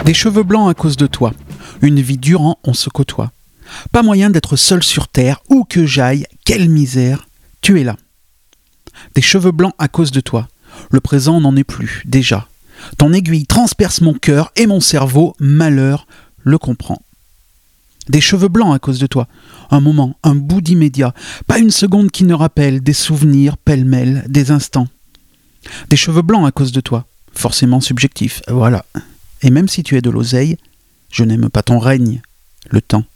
Des cheveux blancs à cause de toi. Une vie durant on se côtoie. Pas moyen d'être seul sur terre, où que j'aille, quelle misère, tu es là. Des cheveux blancs à cause de toi. Le présent n'en est plus, déjà. Ton aiguille transperce mon cœur et mon cerveau, malheur, le comprend. Des cheveux blancs à cause de toi. Un moment, un bout d'immédiat. Pas une seconde qui ne rappelle des souvenirs pêle-mêle, des instants. Des cheveux blancs à cause de toi. Forcément subjectif, voilà. Et même si tu es de l'oseille, je n'aime pas ton règne, le temps.